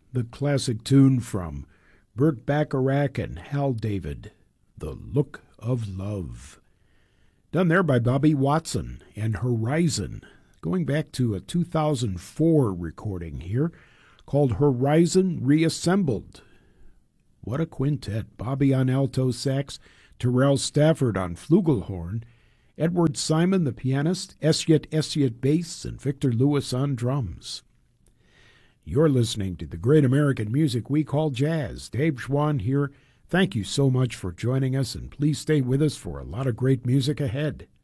the classic tune from Burt Bacharach and Hal David, The Look of Love. Done there by Bobby Watson and Horizon, going back to a 2004 recording here called Horizon Reassembled. What a quintet. Bobby on alto sax, Terrell Stafford on flugelhorn, Edward Simon the pianist, Essyet bass, and Victor Lewis on drums. You're listening to the great American music we call jazz. Dave Schwann here. Thank you so much for joining us, and please stay with us for a lot of great music ahead.